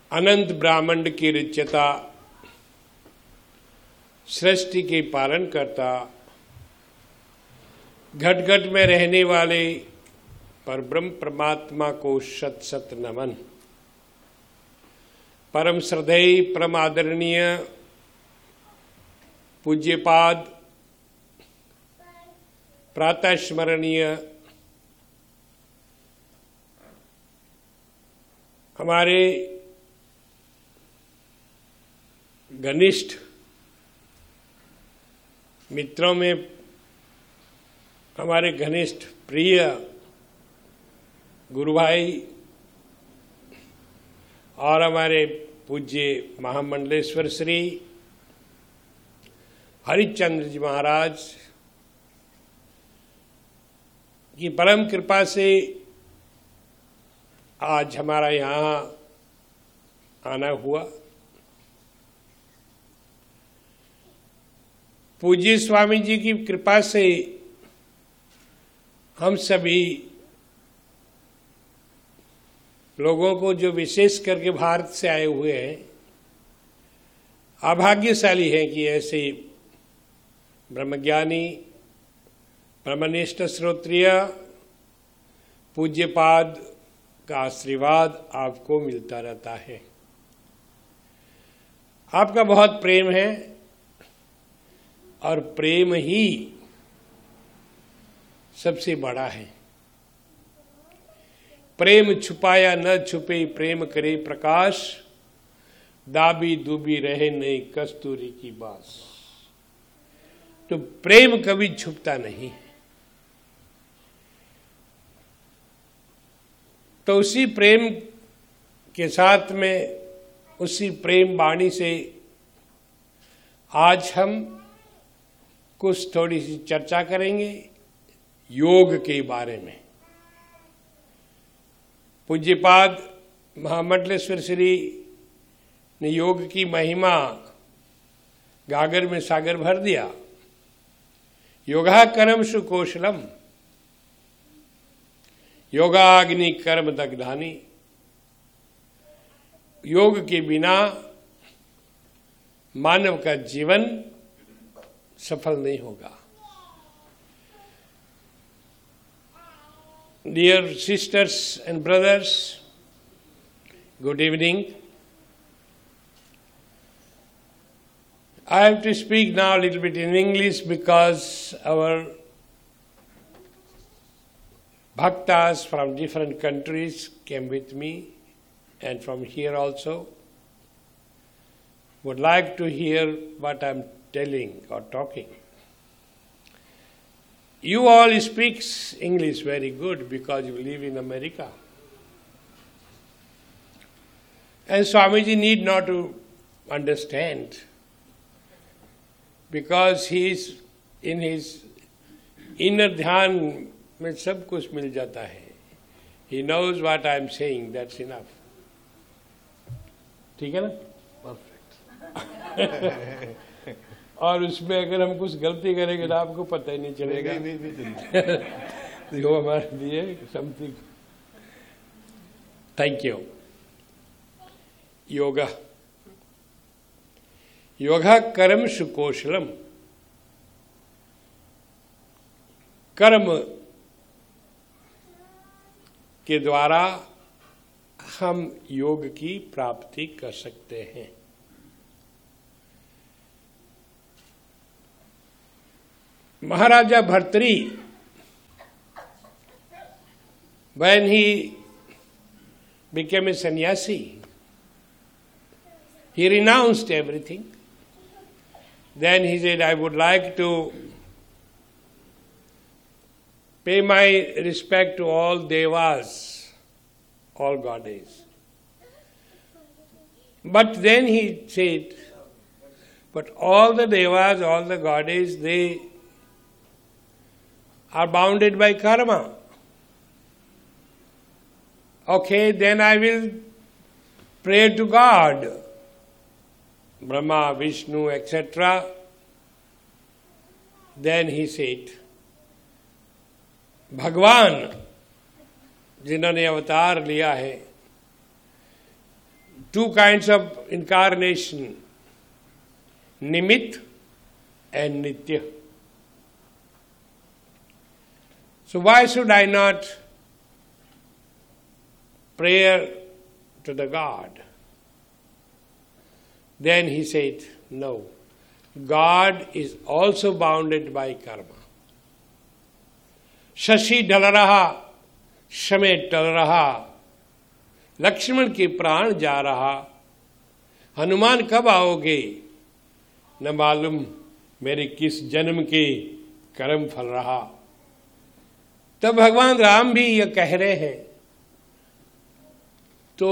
अनंत ब्रह्मांड की रचयिता, सृष्टि के पालन करता, घट घट में रहने वाले परब्रह्म परमात्मा को शत शत नमन। परम श्रद्धेय, परम आदरणीय पूज्यपाद, प्रातः स्मरणीय हमारे घनिष्ठ मित्रों में हमारे घनिष्ठ प्रिय गुरु भाई और हमारे पूज्य महामंडलेश्वर श्री हरिश्चंद्र जी महाराज की परम कृपा से आज हमारा यहाँ आना हुआ। पूज्य स्वामी जी की कृपा से हम सभी लोगों को, जो विशेष करके भारत से आए हुए हैं, अभाग्यशाली हैं कि ऐसे ब्रह्मज्ञानी, ब्रह्मनिष्ठ श्रोत्रिय पूज्यपाद का आशीर्वाद आपको मिलता रहता है। आपका बहुत प्रेम है और प्रेम ही सबसे बड़ा है। प्रेम छुपाया न छुपे, प्रेम करे प्रकाश, दाबी दुबी रहे नहीं कस्तूरी की बास। तो प्रेम कभी छुपता नहीं। तो उसी प्रेम के साथ में, उसी प्रेम वाणी से आज हम कुछ थोड़ी सी चर्चा करेंगे योग के बारे में। पूज्यपाद महामंडलेश्वर श्री ने योग की महिमा गागर में सागर भर दिया। योगा कर्म सुकौशलम, योगाग्नि कर्म दग्धानी। योग के बिना मानव का जीवन सफल नहीं होगा। Dear sisters and brothers, good evening. I have to speak now a little bit in English because our bhaktas from different countries came with me, and from here also would like to hear what I am telling or talking. You all speak English very good because you live in America. And Swamiji need not to understand because he is in his inner dhyan में सब कुछ मिल जाता है. He knows what I am saying, that's enough. ठीक है ना? Perfect. और उसमें अगर हम कुछ गलती करेंगे तो आपको पता ही नहीं चलेगा. जो हमारे लिए something. Thank you. Yoga. Yoga कर्म सुकौशलम. कर्म के द्वारा हम योग की प्राप्ति कर सकते हैं. Maharaja Bhartri, when he became a sannyasi, he renounced everything. Then he said, I would like to pay my respect to all devas, all goddesses. But then he said, but all the devas, all the goddesses, they are bounded by karma. Okay, then I will pray to God, Brahma, Vishnu, etc. Then he said, भगवान जिन्होंने अवतार लिया है, two kinds of incarnation, Nimit and Nitya. So why should I not pray to the God? Then he said, no. God is also bounded by karma. Shashi ढल रहा, समय टल रहा, लक्ष्मण के प्राण जा रहा, हनुमान कब आओगे न मालूम मेरे किस जन्म के कर्म फल रहा। तब भगवान राम भी ये कह रहे हैं। तो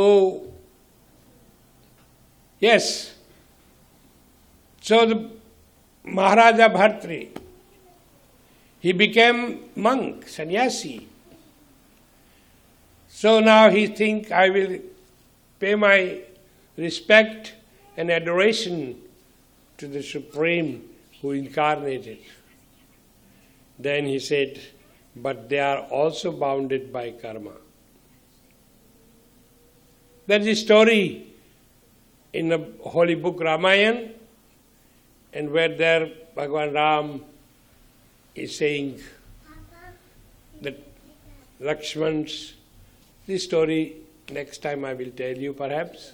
yes, so the Maharaja Bhartri, he became monk, sannyasi. So now he thinks, I will pay my respect and adoration to the Supreme who incarnated. Then he said, but they are also bounded by karma. There is a story in the holy book Ramayana, and where there Bhagavan Ram is saying that Lakshman's, this story next time I will tell you perhaps.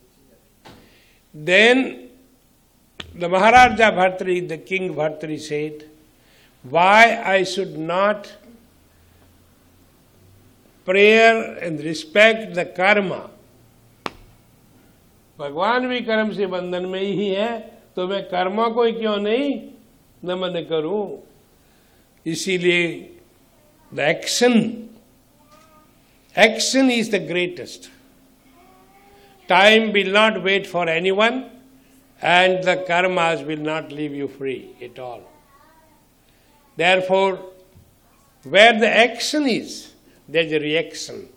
Then the Maharaja Bhartri, the King Bhartri said, why I should not prayer and respect the karma. भगवान भी कर्म से बंधन में ही है, तो मैं कर्म को क्यों नहीं नमन करूं। इसीलिए the action is the greatest. Time will not wait for anyone, and the karmas will not leave you free at all. Therefore, where the action is, there is a reaction.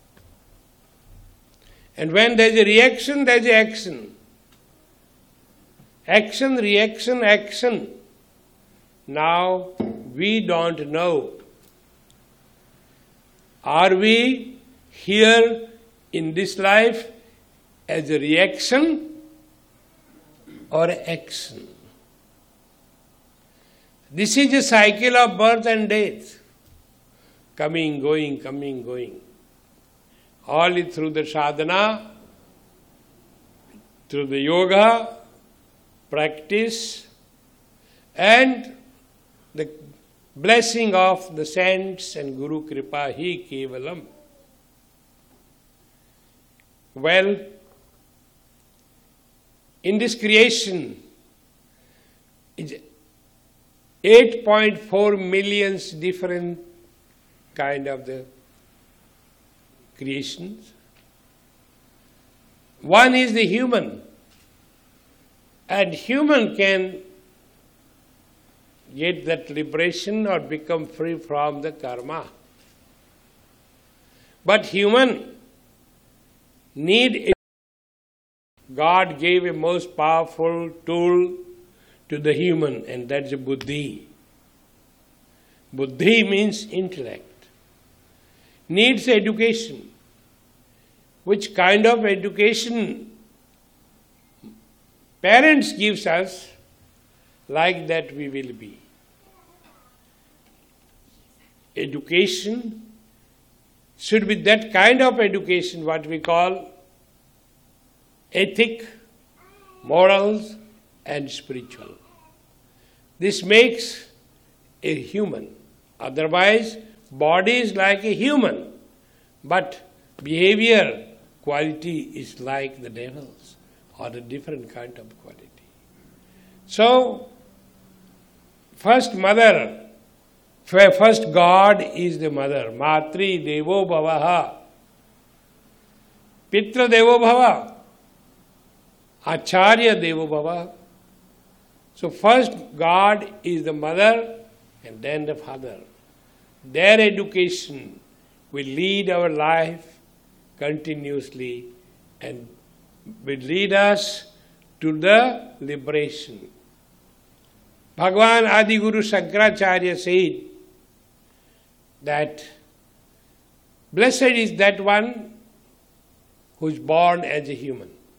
And when there is a reaction, there is action. Action, reaction, action. Now, we don't know. Are we here in this life as a reaction or action? This is a cycle of birth and death. Coming, going, coming, going. All is through the sadhana, through the yoga, practice, and the blessing of the saints and Guru Kripa hi kevalam. Well, in this creation, is 8.4 million different kind of the creations. One is the human, and human can get that liberation or become free from the karma. But human need, God gave a most powerful tool to the human, and that's a buddhi. Buddhi means intellect. Needs education. Which kind of education parents gives us, like that we will be. Education should be that kind of education, what we call ethic, morals, and spiritual. This makes a human. Otherwise, body is like a human, but behavior, quality is like the devil's, or a different kind of quality. So, first mother, first God is the mother. Matri devo bhavaha. Pitra devo bhava. Acharya devo bhava. So first God is the mother and then the father. Their education will lead our life continuously and will lead us to the liberation. Bhagavan Adi Guru Shankaracharya said that blessed is that one who is born as a human.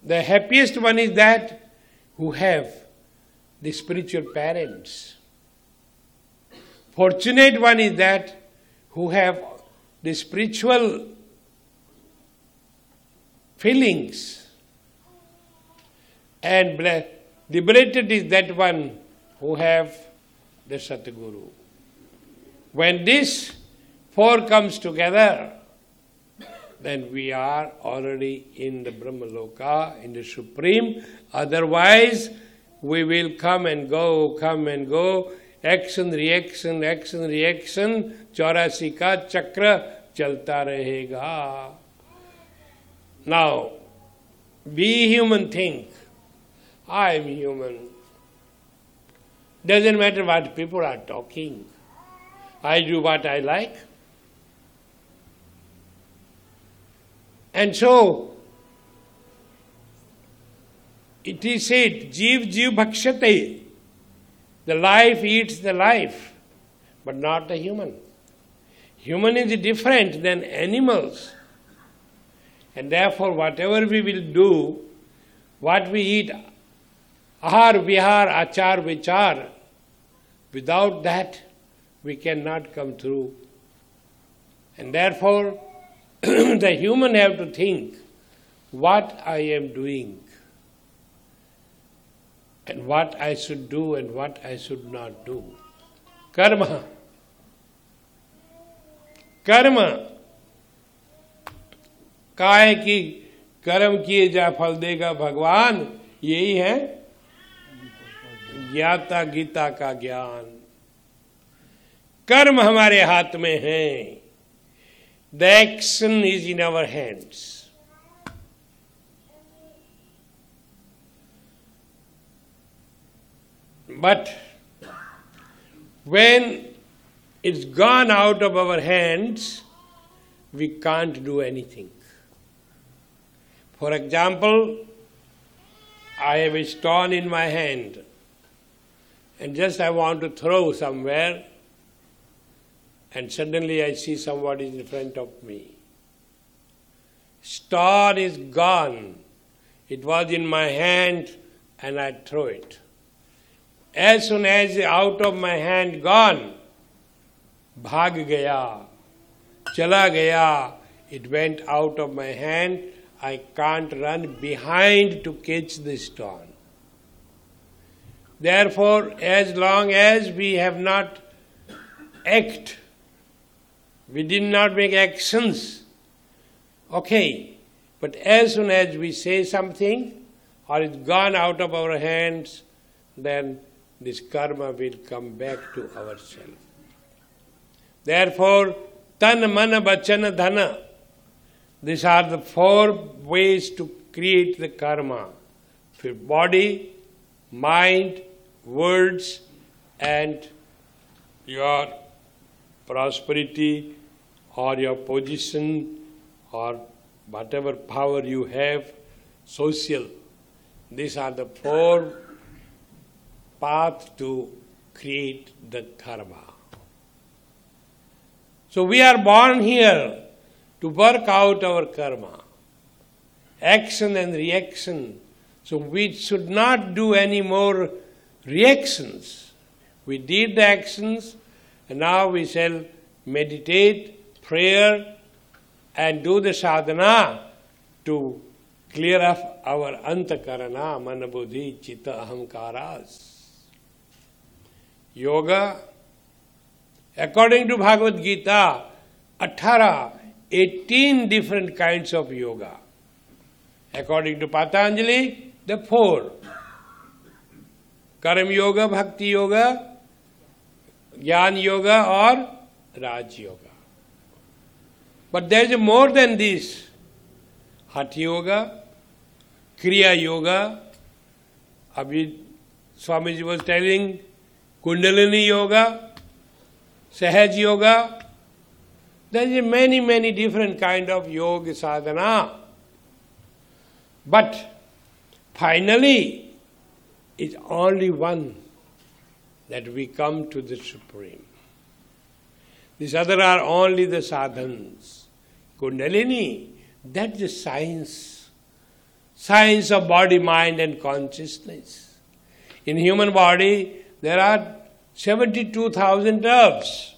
The happiest one is that who have the spiritual parents. Fortunate one is that who have the spiritual feelings. And liberated is that one who have the Satguru. When this four comes together, then we are already in the Brahmaloka, in the Supreme. Otherwise, we will come and go, action, reaction, 84 का चक्र चलता रहेगा. Now, we human think, I am human. Doesn't matter what people are talking. I do what I like. And so, it is said, Jeev bhakshate. The life eats the life, but not the human. Human is different than animals. And therefore, whatever we will do, what we eat, ahar, vihar, achar, vichar, without that, we cannot come through. And therefore, the human have to think what I am doing and what I should do and what I should not do. Karma. Karma. काहे कि कर्म किए जा फल देगा भगवान, यही है ज्ञाता गीता का ज्ञान. कर्म हमारे हाथ में है. The action is in our hands. But when it's gone out of our hands, we can't do anything. For example, I have a stone in my hand and just I want to throw somewhere, and suddenly I see somebody in front of me. Stone is gone. It was in my hand and I throw it. As soon as out of my hand gone, bhag gaya, chala gaya, it went out of my hand. I can't run behind to catch the stone. Therefore, as long as we have not act, we did not make actions, okay, but as soon as we say something or it's gone out of our hands, then this karma will come back to ourselves. Therefore, tan, mana, vachana, dhana, these are the four ways to create the karma. For body, mind, words, and your prosperity or your position or whatever power you have, social. These are the four paths to create the karma. So we are born here to work out our karma, action and reaction. So we should not do any more reactions. We did the actions, and now we shall meditate, prayer, and do the sadhana to clear up our antakarana, manabuddhi, chitta, ahamkaras. Yoga, according to Bhagavad Gita, 18 different kinds of yoga. According to Patanjali, the 4. Karma yoga, bhakti yoga, jnana yoga or Raj yoga. But there is more than this. Hatha yoga, Kriya yoga, Abhi Swamiji was telling, Kundalini yoga, Sahaj yoga. There is many different kind of yoga sadhana. But finally, it's only one that we come to the Supreme. These other are only the sadhans. Kundalini, that's the science. science of body, mind and consciousness. In human body, there are 72,000 nerves.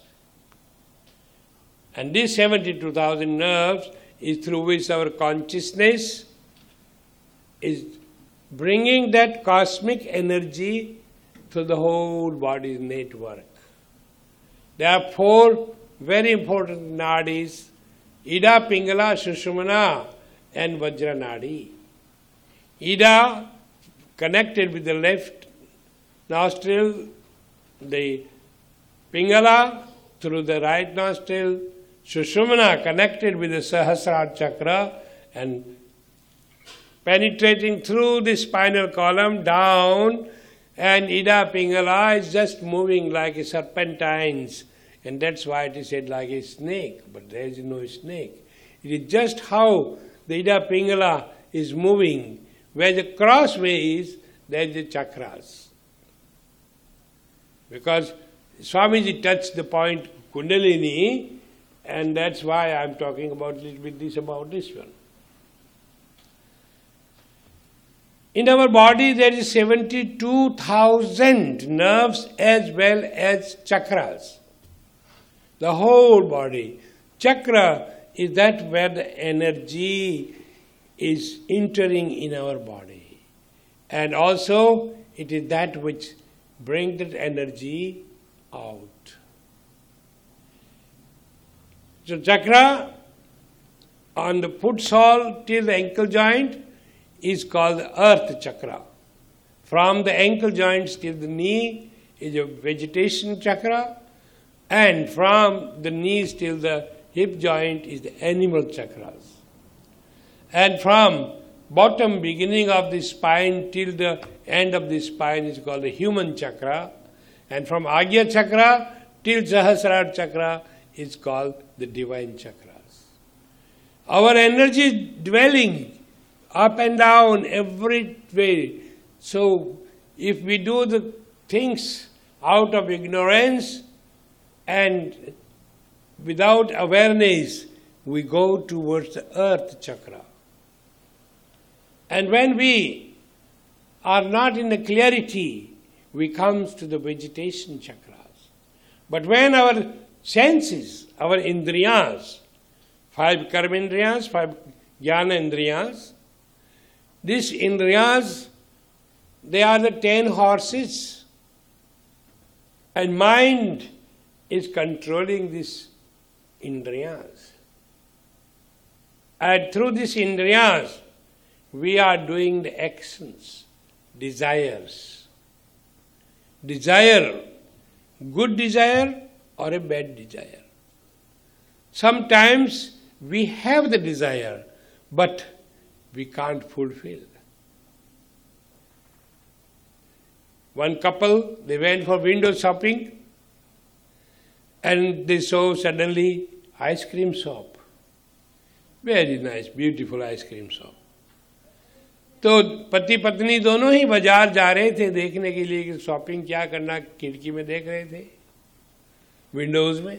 And these 72,000 nerves is through which our consciousness is bringing that cosmic energy to the whole body's network. There are 4 very important nadis: Ida, Pingala, Sushumna and Vajra Nadi. Ida connected with the left nostril, the Pingala through the right nostril, Sushumna connected with the Sahasrara chakra and penetrating through the spinal column down, and Ida Pingala is just moving like a serpentines, and that's why it is said like a snake, but there is no snake. It is just how the Ida Pingala is moving. Where the crossway is, there is the chakras. Because Swamiji touched the point Kundalini, and that's why I am talking about a little bit about this one. In our body there is 72,000 nerves as well as chakras. The whole body. Chakra is that where the energy is entering in our body. And also it is that which brings that energy out. So chakra on the foot sole till the ankle joint is called the earth chakra. From the ankle joints till the knee is a vegetation chakra, and from the knees till the hip joint is the animal chakras. And from bottom beginning of the spine till the end of the spine is called the human chakra, and from Agya chakra till Sahasrara chakra is called the divine chakras. Our energy is dwelling up and down every way. So if we do the things out of ignorance and without awareness, we go towards the earth chakra. And when we are not in the clarity, we come to the vegetation chakras. But when our senses, our indriyas, 5 karmendriyas, 5 jnana indriyas, these indriyas, they are the 10 horses, and mind is controlling these indriyas. And through these indriyas, we are doing the actions, desires. Desire, good desire or a bad desire. Sometimes we have the desire, but we can't fulfill. One couple, they went for window shopping and they saw suddenly ice cream shop. Very nice, beautiful ice cream shop. तो पति पत्नी दोनों ही बाजार जा रहे थे देखने के लिए कि शॉपिंग क्या करना, खिड़की में देख रहे थे, विंडोज में।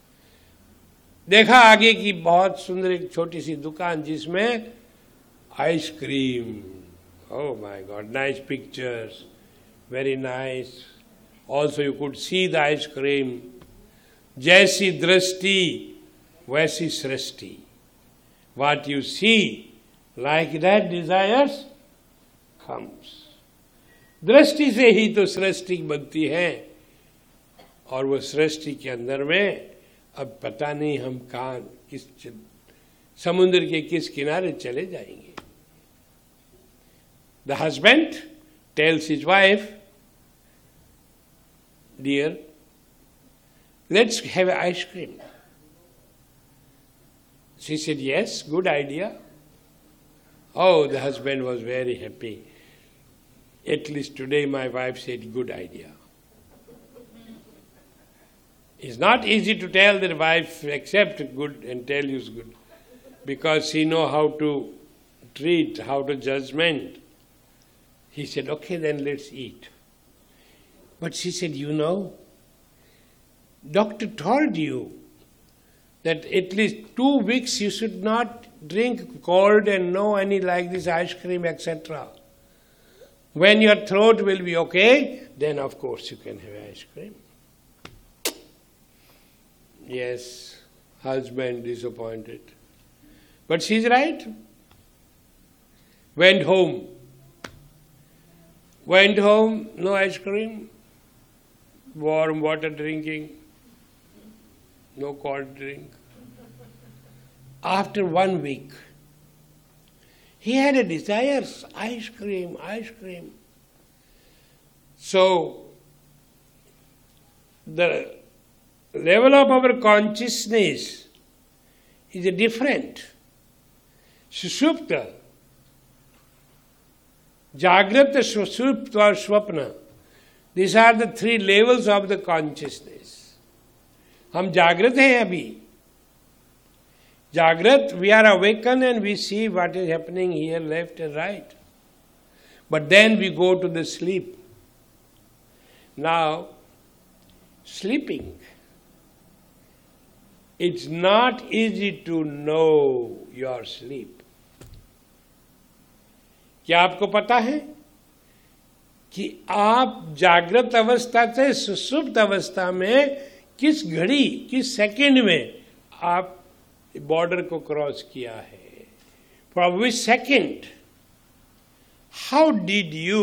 देखा आगे की बहुत सुंदर एक छोटी सी दुकान जिसमें ice cream, oh my God, nice pictures, very nice. Also you could see the ice cream. जैसी दृष्टि वैसी सृष्टि. What you see, like that desires comes. दृष्टि से ही तो सृष्टि बनती है, और वो सृष्टि के अंदर में अब पता नहीं हम कहाँ किस समुद्र के किस किनारे चले जाएंगे. The husband tells his wife, dear, let's have ice cream. She said, yes, good idea. Oh, the husband was very happy. At least today my wife said, good idea. It's not easy to tell the wife, accept good and tell you it's good, because she know how to treat, how to judgment. He said, okay, then let's eat. But she said, you know, doctor told you that at least 2 weeks you should not drink cold and no any like this ice cream, etc. When your throat will be okay, then of course you can have ice cream. Yes, husband disappointed. But she's right. Went home, no ice cream, warm water drinking, no cold drink. After 1 week, he had a desire, ice cream. So, the level of our consciousness is different. Sushupta, Jagrata, Sushupta or Swapna. These are the 3 levels of the consciousness. हम जागृत हैं अभी. Jagrat, we are awakened and we see what is happening here, left and right. But then we go to the sleep. Now, sleeping. It's not easy to know your sleep. क्या आपको पता है कि आप जागृत अवस्था से सुषुप्त अवस्था में किस घड़ी, किस सेकंड में आप बॉर्डर को क्रॉस किया है? From which second? How did you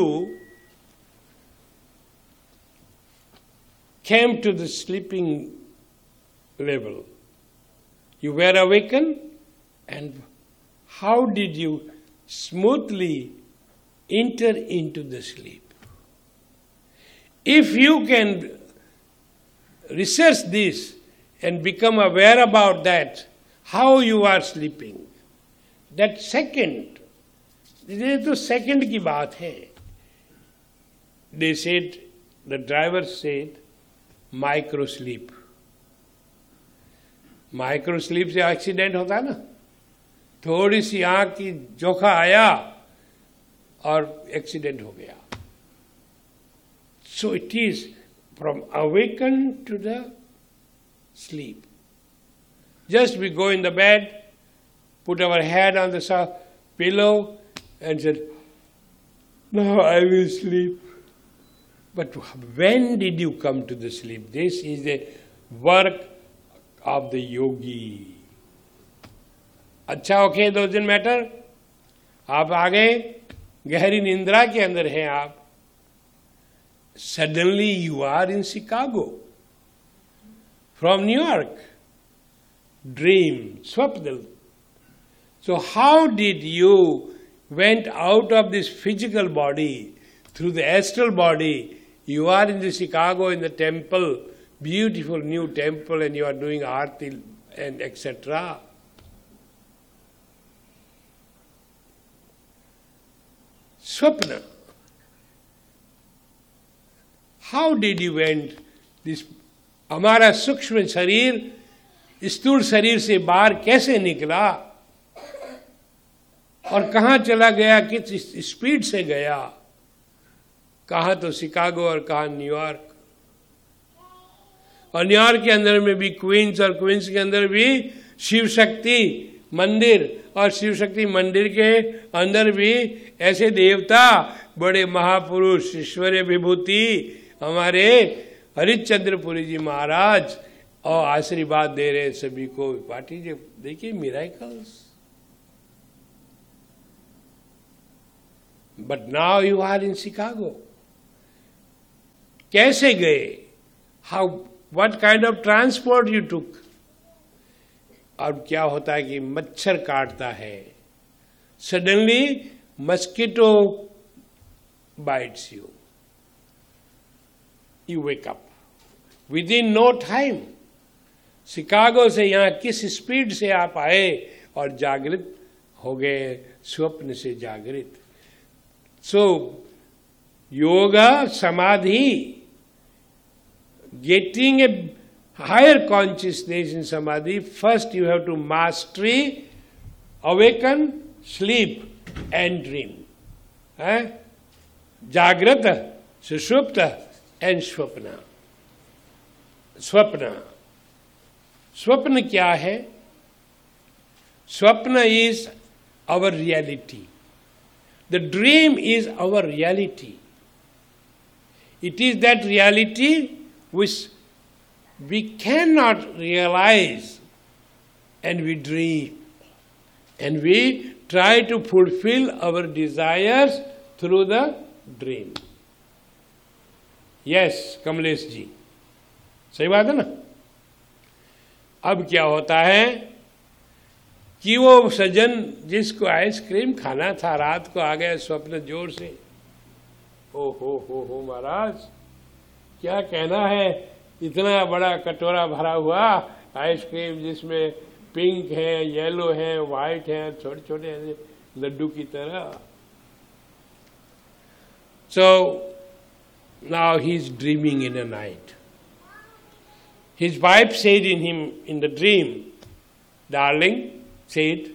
came to the sleeping level? You were awakened, and how did you smoothly enter into the sleep? If you can research this and become aware about that, how you are sleeping, that second, ये तो second की बात है. They said, the driver said, micro sleep. Micro sleep से accident होता है ना, थोड़ी सी आंख की जोखा आया और एक्सीडेंट हो गया. So it is from awaken to the sleep. Just we go in the bed, put our head on the pillow and said, now I will sleep. But when did you come to the sleep? This is the work of the yogi. अच्छा, okay, doesn't matter. आप आ गए, गहरी निंद्रा के अंदर हैं आप. Suddenly you are in Chicago. From New York. Dream, swapna. So how did you went out of this physical body through the astral body? You are in the Chicago, in the temple, beautiful new temple, and you are doing aarti and etc. Swapna. How did you went this? हमारा सूक्ष्म शरीर स्थूल शरीर से बाहर कैसे निकला और कहाँ चला गया, किस स्पीड से गया? कहाँ तो शिकागो और कहाँ न्यूयॉर्क. और न्यूयॉर्क के अंदर में भी क्वींस, और क्वींस के अंदर भी शिव शक्ति मंदिर, और शिव शक्ति मंदिर के अंदर भी ऐसे देवता, बड़े महापुरुष, ईश्वरीय विभूति हमारे हरिश्चंद्रपुरी जी महाराज, और आशीर्वाद दे रहे सभी को. पार्टी जी देखिए, miracles. But now you are in Chicago. कैसे गए? How, what kind of transport you took? अब क्या होता है कि मच्छर काटता है, suddenly mosquito bytes you, you wake up with in no time. Chicago से यहां किस स्पीड से आप आए और जागृत हो गए, स्वप्न से जागृत. सो योगा, समाधि, getting a higher consciousness in samadhi, first you have to mastery, awaken, sleep and dream. Jagrata, sushupta and swapna. स्वप्न. स्वप्न क्या है? Swapna is our reality. The dream is our reality. It is that reality which we cannot realize, and we dream. And we try to fulfill our desires through the dream. Yes, Kamlesh ji, सही बात है ना? अब क्या होता है कि वो सज्जन जिसको आइसक्रीम खाना था रात को आ गया स्वप्न जोर से, ओ हो महाराज, क्या कहना है, इतना बड़ा कटोरा भरा हुआ आइसक्रीम जिसमें पिंक है, येलो है, व्हाइट है, छोटे छोटे लड्डू की तरह. So now he is dreaming in a night. His wife said in him in the dream, darling, said,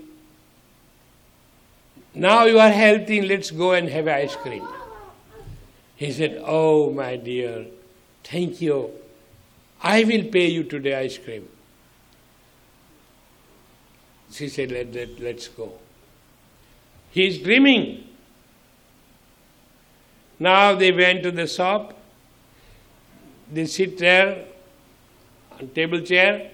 now you are healthy, let's go and have ice cream. He said, oh my dear, thank you. I will pay you today ice cream. She said, let's go. He is dreaming. Now they went to the shop. They sit there on table chair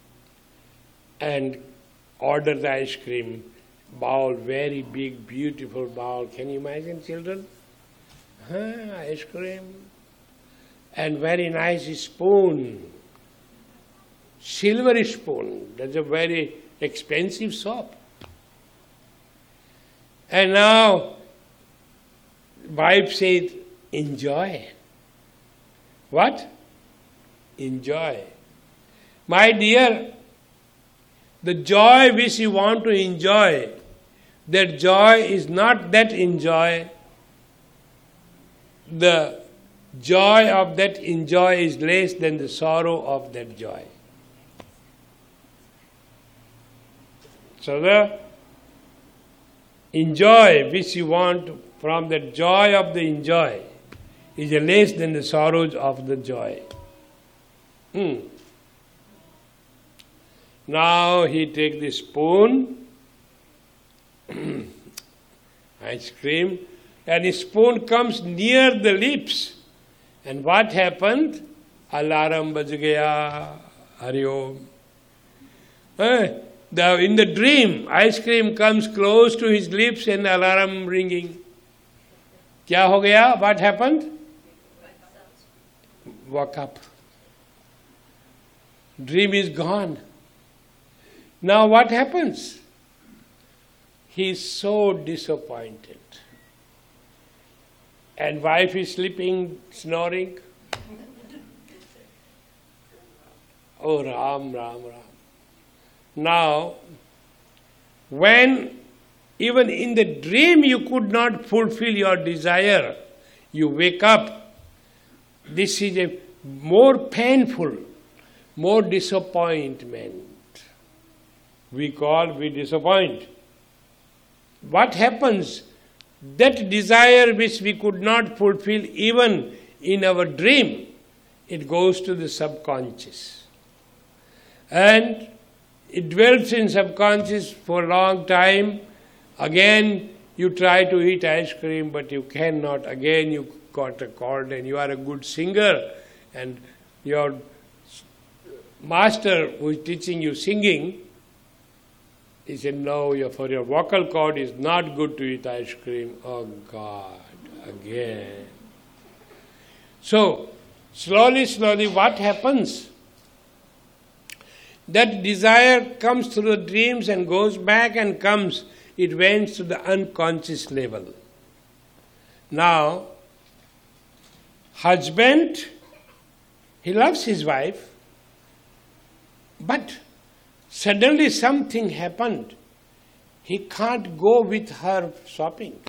and order the ice cream. Bowl, very big, beautiful bowl. Can you imagine, children? Ice cream. And very nice spoon. Silver spoon. That's a very expensive shop. And now, wife said, enjoy. What? Enjoy. My dear, the joy which you want to enjoy, that joy is not that enjoy. The joy of that enjoy is less than the sorrow of that joy. So the enjoy which you want from the joy of the enjoy is less than the sorrows of the joy. Now he takes the spoon, ice cream, and the spoon comes near the lips. And what happened? Alarm baj gaya, Hari Om. In the dream, ice cream comes close to his lips and alarm ringing. Kya ho gaya? What happened? Woke up. Dream is gone. Now what happens? He is so disappointed. And wife is sleeping, snoring. Oh Ram, Ram, Ram. Now, when even in the dream you could not fulfill your desire, you wake up, this is a more painful, more disappointment. We disappoint. What happens? That desire which we could not fulfill even in our dream, it goes to the subconscious. And it dwells in subconscious for a long time. Again, you try to eat ice cream, but you cannot. Again, you got a cold and you are a good singer. And your master who is teaching you singing, he said, no, for your vocal cord is not good to eat ice cream. Oh God, again. So, slowly, what happens? That desire comes through the dreams and goes back and comes. It went to the unconscious level. Now, husband, he loves his wife, but suddenly something happened. He can't go with her shopping.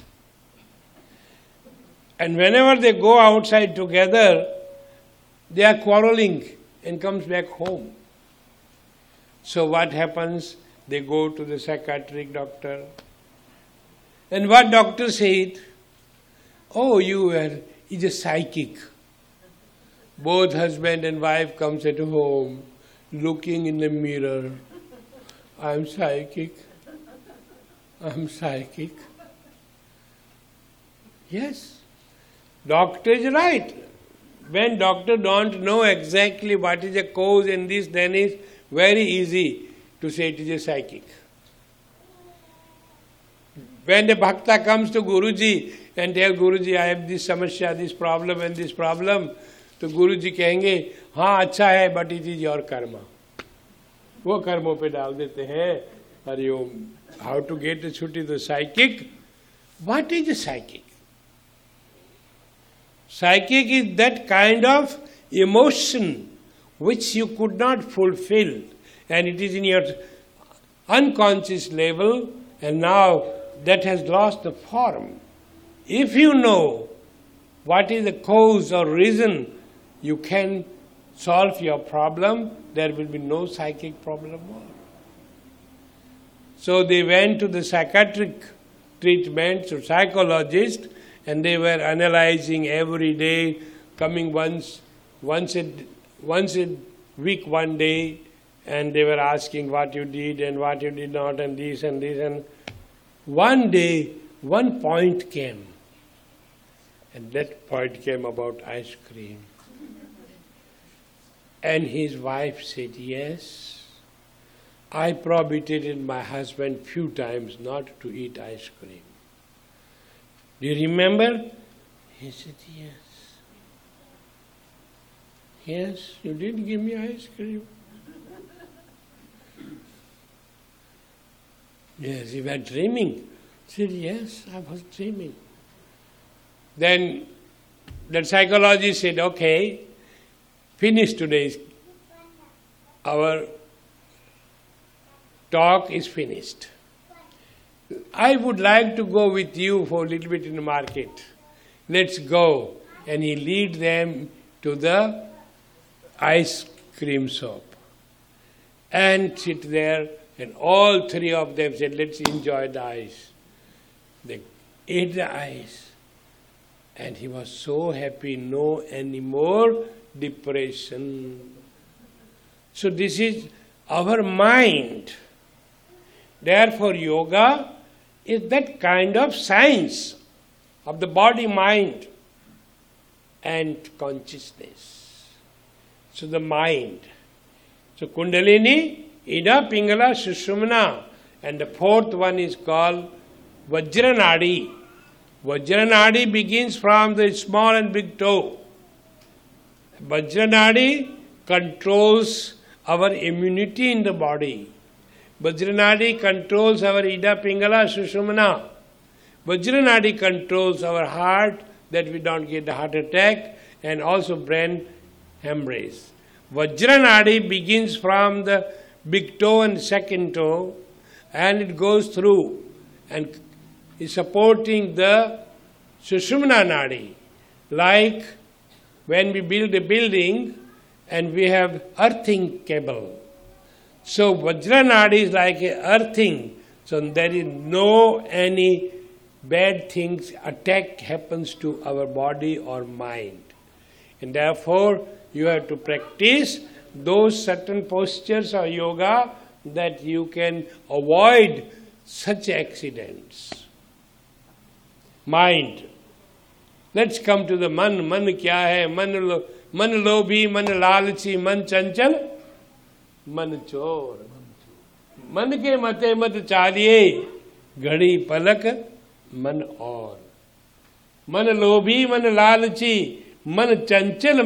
And whenever they go outside together, they are quarreling and comes back home. So what happens? They go to the psychiatric doctor. And what doctor said? Oh, he's a psychic. Both husband and wife comes at home, looking in the mirror. I'm psychic. I'm psychic. Yes, doctor is right. When doctor don't know exactly what is the cause in this, then it's very easy to say it is a psychic. When the bhakta comes to Guruji and tell Guruji, I have this samasya, this problem and this problem, तो गुरुजी कहेंगे हाँ अच्छा है but it is your karma. वो कर्मों पे डाल देते हैं. Hariom. How to get a छुट्टी तो psychic? What is a psychic? Psychic is that kind of emotion which you could not fulfill, and it is in your unconscious level, and now that has lost the form. If you know what is the cause or reason, you can solve your problem, there will be no psychic problem more. So they went to the psychiatric treatment, to psychologist, and they were analyzing every day, coming once a week one day, and they were asking what you did and what you did not, and this and this. And one day, one point came, and that point came about ice cream. And his wife said, yes, I prohibited my husband few times not to eat ice cream. Do you remember? He said, yes. Yes, you did give me ice cream. Yes, you were dreaming. He said, yes, I was dreaming. Then the psychologist said, okay, finish today's, our talk is finished. I would like to go with you for a little bit in the market. Let's go. And he lead them to the ice cream shop. And sit there, and all three of them said, let's enjoy the ice. They ate the ice. And he was so happy, no anymore depression. So this is our mind. Therefore yoga is that kind of science of the body, mind and consciousness. So the mind. So Kundalini, Ida, Pingala, Sushumna, and the fourth one is called Vajranadi. Vajranadi begins from the small and big toe. Vajranadi controls our immunity in the body. Vajranadi controls our Ida, Pingala, Sushumna. Vajranadi controls our heart, that we don't get a heart attack, and also brain hemorrhage. Vajranadi begins from the big toe and second toe, and it goes through and is supporting the Sushumna Nadi. Like when we build a building and we have earthing cable. So Vajranadi is like a earthing, so there is no any bad things, attack happens to our body or mind. And therefore you have to practice those certain postures of yoga that you can avoid such accidents. Mind. Let's come to the man. Man kya hai? Man lobhi, man lalchi, man chanchal, man chor. Man ke mate mat chaliye, ghadi palak, man aur. Man lobhi, man lalchi, man chanchal,